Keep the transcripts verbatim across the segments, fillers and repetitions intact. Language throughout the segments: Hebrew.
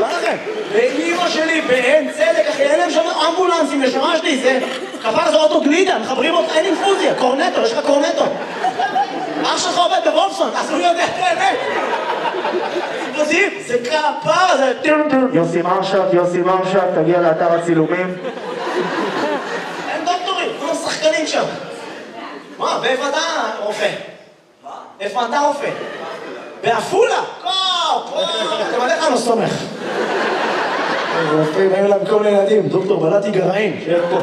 נשבע לכם. ואימא שלי בעין צדק, אחי, אין להם שם אמבולנסים, נשמה שלי, זה... כפר זה אוטו גלידה, מחברים אותך, אין אינפוזיה, קורנטו, יש לך קורנטו. אח שלך עובד בוולפסון, אז הוא יודע את האמת. זה כפר, זה... יוסי מרשת, יוסי מרשת, תגיע לאתר הצילומים. אין דוקטורים, כולם שחקנים שם. מה, באיפה אתה רופא? מה? איפה אתה רופא? באפולה? קופ! אתם עליך לא סומך. רופאים, היו להם כל מיני ילדים, דוקטור בלעתי גרעין, שיהיה פה.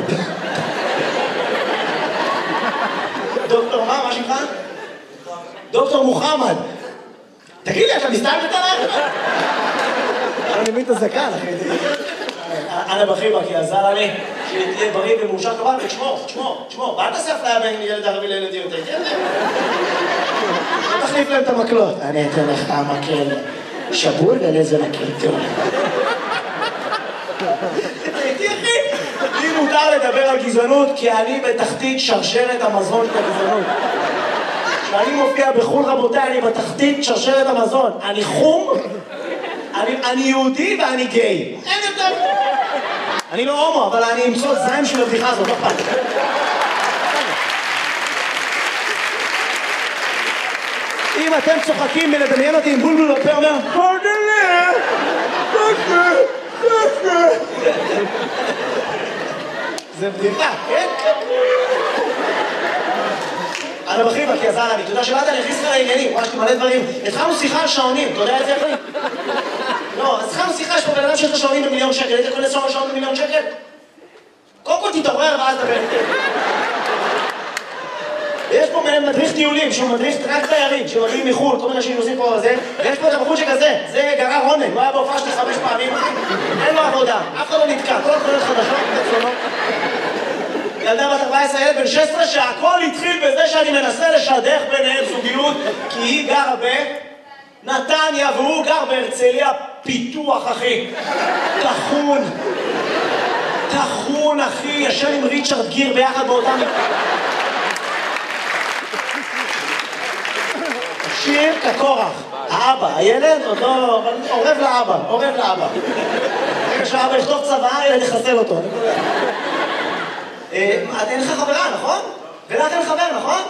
דוקטור מה, מה שמך? דוקטור מוחמד. תגיד לי, אתה מסתלבט עליך? אני מבין את הזקן, אחי. אנה בחיבה, כי עזר לי שתהיה בריא ומאושר כבל, ותשמור, תשמור, תשמור. ואל תעשה אפליה בין ילד ערבי לילד יהודי, תהיה להם. תחליף להם את המקלות. אני אתן לך המקל שבור ולזה מקל טוב. הייתי אחי. לי מותר לדבר על גזענות, כי אני בתחתית שרשרת המזון של הגזענות. כשאני מופיע בחול רבותיי, אני בתחתית שרשרת המזון. אני חום, אני, אני יהודי ואני גיי. אין יותר. אני לא הומו, אבל אני אמצוא זיים של הבדיחה הזאת, לא פעם. אם אתם צוחקים מלדמיין אותי עם בולבול בפה, אומר, פרדלה, פרדלה, פרדלה. זה בדיחה, כן? אנה בחיבה, כי עזר לי, אתה יודע שבאת, אני הכניס לך לעניינים, ממש מלא דברים. התחלנו שיחה על שעונים, אתה יודע את זה אחי? לא, אז התחלנו שיחה, יש פה בן אדם שיש לו שעונים במיליון שקל, היית קונה שעון במיליון שקל? קודם כל תתעורר ואז דבר. יש פה מדריך טיולים, שהוא מדריך רק תיירים, שמגיעים מחו"ל, כל מיני שנוסעים פה וזה, ויש פה את הבחור שכזה, זה גרר רונן, הוא היה בהופעה שלי חמש פעמים, אין לו עבודה, אף אחד לא נתקע, כל התחולות חדשות, מצונות. ילדה בת ארבע עשרה, ילד בן שש עשרה, שהכל התחיל בזה שאני מנסה לשדך ביניהם זוגיות, כי היא גרה בנתניה והוא גר בהרצליה פיתוח, אחי. תחון. תחון, אחי, ישן עם ריצ'רד גיר ביחד באותם... שיר כקורח. האבא, הילד עוד לא... עורב לאבא, עורב לאבא. רגע שהאבא יכתוב צבא, ילד יחסל אותו. אין לך חברה, נכון? ולך אין חבר, נכון?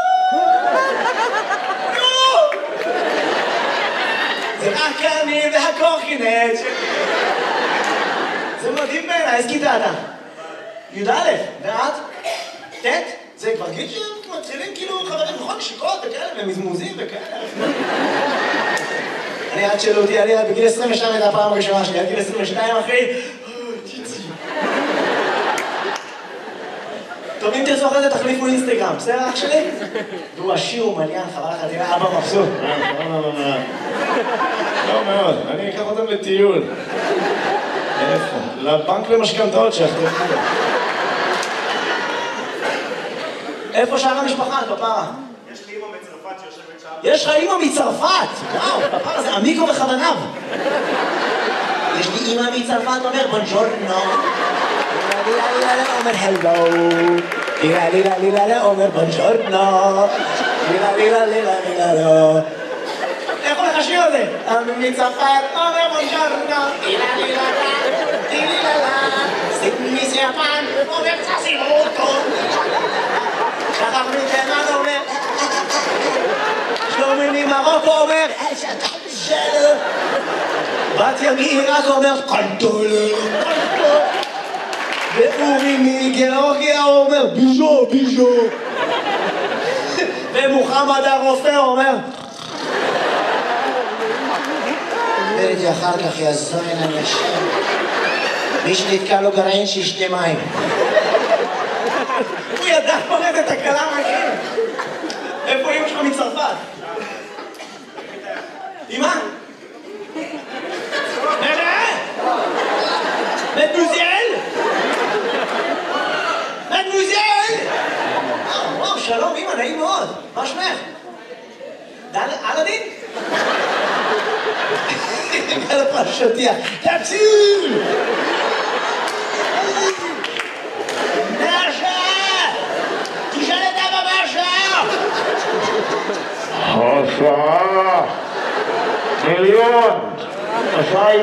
זה רק אני והקורקינט. זה מדהים בעיניי, איזה כיתה אתה? י"א, ואת? ט'? זה כבר גיל שמתחילים כאילו חברים נכון, קשיקות וכאלה, ומזמוזים וכאלה. אני עד שלא אותי, אני בגיל עשרים ושתיים הייתה הפעם הראשונה שלי, עד גיל עשרים ושתיים אחי. טוב, אם תרצו אחרי זה תחליפו אינסטגרם, בסדר אח שלי? והוא עשיר, הוא מליין, חבל לך, תראה, אבא מבסוט. לא מאוד, אני אקח אותם לטיול. איפה? לבנק למשכנתאות שיחתכו. איפה שאר המשפחה, פפרה? יש לי אמא מצרפת שיושבת שם. יש לך אמא מצרפת! וואו, פפרה זה עמיקו וכוונב. יש לי אמא מצרפת, אומר בונג'ורנו. אומר הלו. לילה לילה לילה אומר בונג'ורנו. לילה לילה לילה לילה לא. איך הולך השיר הזה? מצרפת אומר בונג'ורנו. לילה לילה לילה לילה סיפני סיפן אומר צסימוטו. שחר מתימן אומר שלומי ממרוקו אומר שלום. בת ימי רק אומר קנטולה קנטולה. ואורי מגיאורגיה אומר ביז'ו ביז'ו. ומוחמד הרופא אומר וראיתי אחר כך יזוין אני אשם מי שנתקע לו גרעין שישתה מים. הוא ידע פורט את הקלה מהכיר. איפה אמא שלך מצרפת? אמא? נראה? מדמוזל? מדמוזל? וואו, שלום אמא, נעים מאוד. מה שמך? אלאדין? על הפרשתיה. תציל! השעה מיליון, השעה